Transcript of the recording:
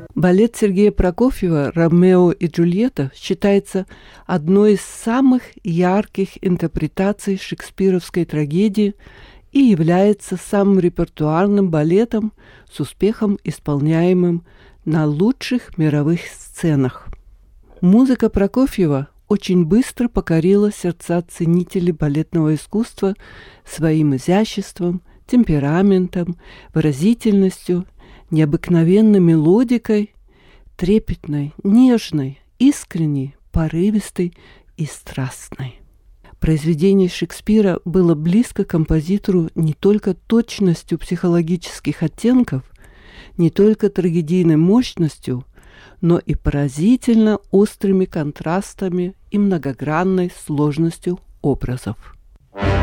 Балет Сергея Прокофьева «Ромео и Джульетта» считается одной из самых ярких интерпретаций шекспировской трагедии и является самым репертуарным балетом с успехом исполняемым на лучших мировых сценах. Музыка Прокофьева очень быстро покорила сердца ценителей балетного искусства своим изяществом, темпераментом, выразительностью, необыкновенной мелодикой, трепетной, нежной, искренней, порывистой и страстной. Произведение Шекспира было близко композитору не только точностью психологических оттенков, не только трагедийной мощностью, но и поразительно острыми контрастами и многогранной сложностью образов.